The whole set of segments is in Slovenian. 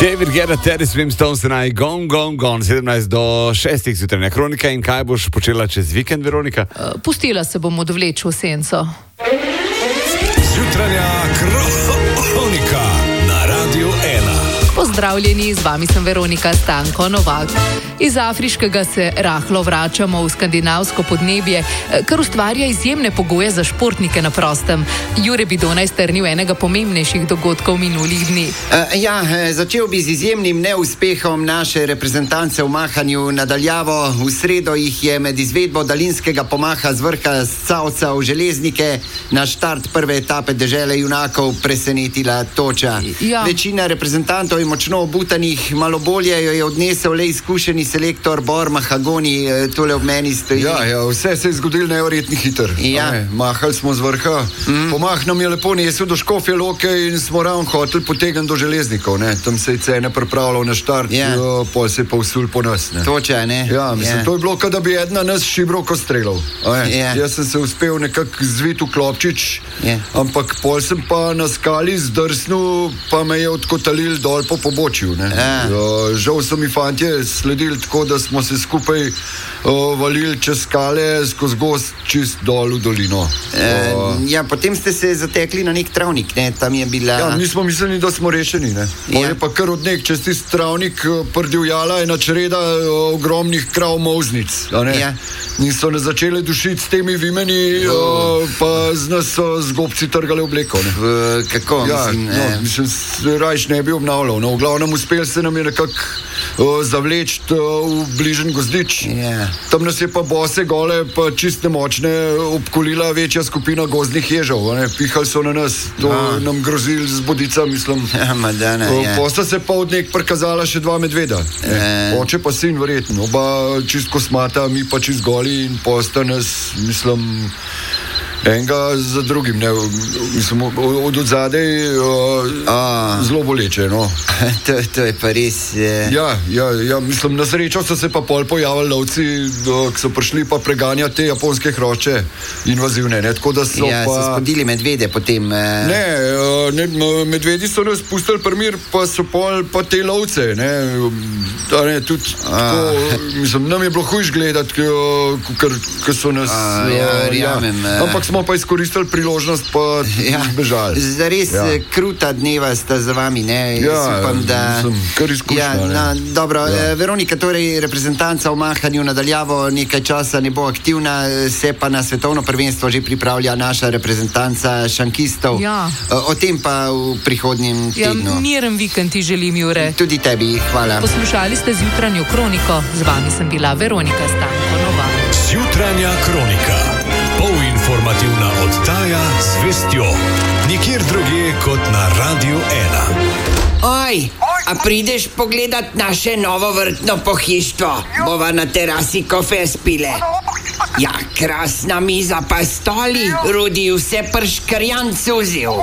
David Guetta, Terry Swim, Stones and I, Gone, Gone, Gone, 17 do 6 jutranja kronika. In kaj boš počela čez vikend, Veronika? Pustila se bom odvleči v senco. Jutranja kronika na Radiu 1. Pozdravljeni, z vami sem Veronika Stanko Novak. Iz afriškega se rahlo vračamo v skandinavsko podnebje, kar ustvarja izjemne pogoje za športnike na prostem. Jure Bidona je strnil enega pomembnejših dogodkov minulih dni. Začel bi z izjemnim neuspehom naše reprezentance v mahanju nadaljavo. V sredo jih je med izvedbo daljinskega pomaha z vrha Scavca v Železnike na štart prve etape dežele junakov presenetila toča. Ja. Večina reprezentantov je močno obutanih, malo bolje jo je odnesel le izkušeni selektor Bor Mahagoni, tole ob meni stoji. Vse se je zgodilo neverjetno hitro. Mahali smo z vrha, pomah nam je lepo nesel do Škofje Loke in smo ravno hoteli potegniti do Železnikov. Tam se je cene pripravljal na štart, pol se je pa vsul po nas. Toča, ne? To je bilo, kada bi ena nas šibroko streljal. Jaz sem se uspel nekako zvit v klopčič, ampak pol sem pa na skali zdrsnil, pa me je odkotalil dol po pobočju. Žal so mi fantje sledili tako, da smo se skupaj valili čez skale skozi gozd čist dol v dolino. Potem ste se zatekli na nek travnik, ne? Tam je bila... Mi smo mislili, da smo rešeni, ne? Je pa kar odnek čez tisti travnik prdivjala ena čreda ogromnih krav molznic, Niso ne začeli dušiti s temi vimeni, pa z nas so z gobci trgali obleko, ne? Kako? Mislim, rajš ne bi obnavljal. V glavnem uspel se nam je nekako zavleči v bližen gozdič. Tam nas je pa bose gole, pa čist nemočne obkolila večja skupina gozdnih ježov. Pihali so na nas, nam grozili z bodica, mislim. Posta se pa od nek prikazala še dva medveda. Oče pa sin, verjetno. Oba čist kosmata, mi pa čist goli in posta nas, mislim... enega za drugim, ne, mislim, od odzadej zelo boleče, no. To je pa res... mislim, na srečo so se pa pol pojavili lovci, ki so prišli pa preganjati te japonske hrošče invazivne, ne, tako da so so spodili medvede potem... medvedi so nas pustili primir, pa so pol pa te lovce, ne, tudi tako, mislim, nam je bilo hujš gledati, ker so nas... Ampak smo pa izkoristili priložnost, pa bežali. Zares kruta dneva sta za vami, ne? Upam, da... kar izkušnja, Dobro, Veronika, torej reprezentanca v mahanju nadaljavo nekaj časa ne bo aktivna, se pa na svetovno prvenstvo že pripravlja naša reprezentanca šankistov. O tem pa v prihodnjem tednu. Miren vikend ti želim, Jure. Tudi tebi, hvala. Poslušali ste Zjutranjo kroniko, z vami sem bila Veronika Stanko Novak. Zjutranja kronika. Informativna oddaja z vestjo. Nikjer drugje kot na Radiu 1. Oj, a prideš pogledat naše novo vrtno pohištvo? Bova na terasi kofe spile. Krasna miza pa stoli, Rudi vse prškrjan cuzil.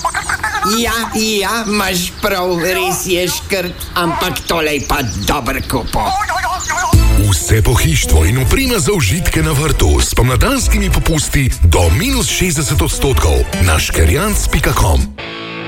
Imaš prav, res je škrt, ampak tole je pa dober kupo. Vse pohištvo in oprema za užitke na vrtu s pomladanskimi popusti do -60% na škerjanc.com.